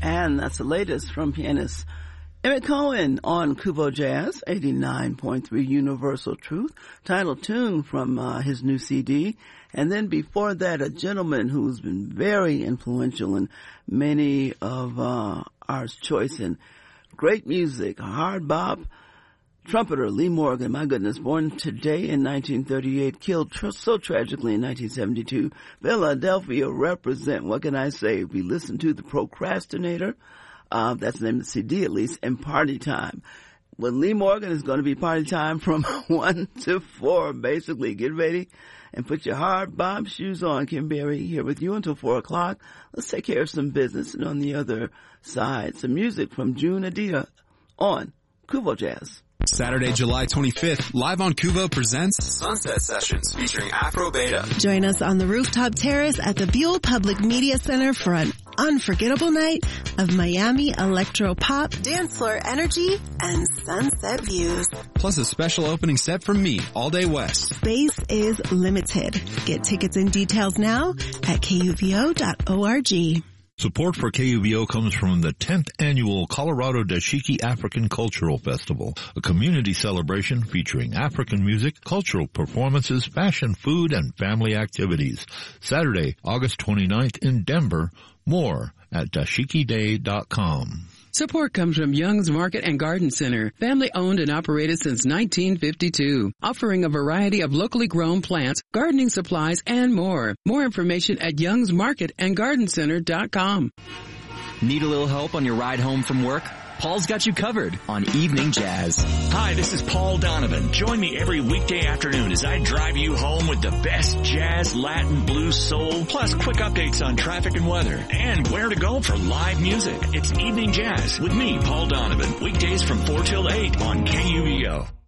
And that's the latest from pianist Emmett Cohen on Kuvo Jazz, 89.3 Universal Truth, title tune from his new CD. And then before that, a gentleman who's been very influential in many of our choice in great music, hard bop, trumpeter Lee Morgan, my goodness, born today in 1938, killed so tragically in 1972. Philadelphia represent, what can I say? We listen to The Procrastinator, that's the name of the CD at least, and Party Time. With Lee Morgan, is going to be party time from 1 to 4, basically. Get ready and put your hard bop shoes on. Kim Berry here with you until 4 o'clock. Let's take care of some business, and on the other side, some music from June Adida on Kuvo Jazz. Saturday, July 25th, live on Kuvo presents Sunset Sessions featuring Afro Beta. Join us on the rooftop terrace at the Buell Public Media Center for an unforgettable night of Miami electro pop, dance floor energy, and sunset views. Plus a special opening set from me, All Day West. Space is limited. Get tickets and details now at kuvo.org. Support for KUVO comes from the 10th Annual Colorado Dashiki African Cultural Festival, a community celebration featuring African music, cultural performances, fashion, food, and family activities. Saturday, August 29th in Denver. More at dashikiday.com. Support comes from Young's Market and Garden Center, family owned and operated since 1952, offering a variety of locally grown plants, gardening supplies, and more. More information at youngsmarketandgardencenter.com. Need a little help on your ride home from work? Paul's got you covered on Evening Jazz. Hi, this is Paul Donovan. Join me every weekday afternoon as I drive you home with the best jazz, Latin, blues, soul, plus quick updates on traffic and weather, and where to go for live music. It's Evening Jazz with me, Paul Donovan, weekdays from 4 till 8 on KUVO.